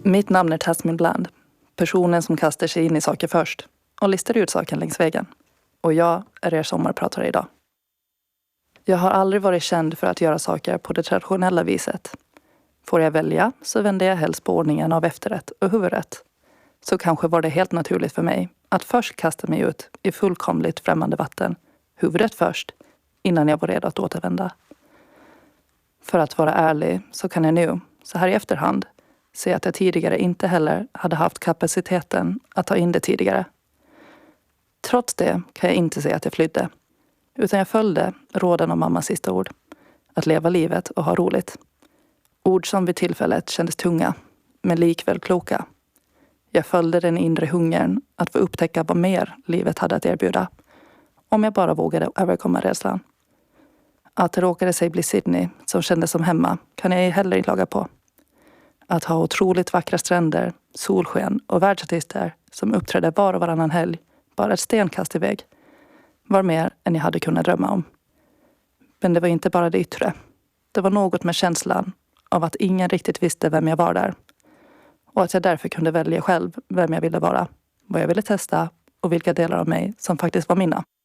Mitt namn är Tasmin Bland, personen som kastar sig in i saker först och listar ut saken längs vägen. Och jag är er sommarpratare idag. Jag har aldrig varit känd för att göra saker på det traditionella viset. Får jag välja så vänder jag helst på ordningen av efterrätt och huvudrätt. Så kanske var det helt naturligt för mig att först kasta mig ut i fullkomligt främmande vatten, huvudrätt först, innan jag var redo att återvända. För att vara ärlig så kan jag nu, så här i efterhand, se att jag tidigare inte heller hade haft kapaciteten att ta in det tidigare. Trots det kan jag inte säga att jag flydde, utan jag följde råden om mammas sista ord. Att leva livet och ha roligt. Ord som vid tillfället kändes tunga, men likväl kloka. Jag följde den inre hungern att få upptäcka vad mer livet hade att erbjuda. Om jag bara vågade överkomma rädslan. Att det råkade sig bli Sydney som kändes som hemma kan jag heller inte laga på. Att ha otroligt vackra stränder, solsken och världsartister som uppträdde var och varannan helg, bara ett stenkast iväg, var mer än jag hade kunnat drömma om. Men det var inte bara det yttre. Det var något med känslan av att ingen riktigt visste vem jag var där. Och att jag därför kunde välja själv vem jag ville vara, vad jag ville testa och vilka delar av mig som faktiskt var mina.